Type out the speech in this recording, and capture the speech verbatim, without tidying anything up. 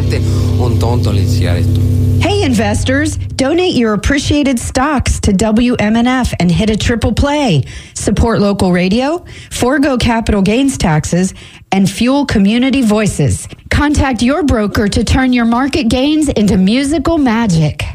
veramente un tonto l'iniziare esto. Hey investors, donate your appreciated stocks to W M N F and hit a triple play. Support local radio, forego capital gains taxes, and fuel community voices. Contact your broker to turn your market gains into musical magic.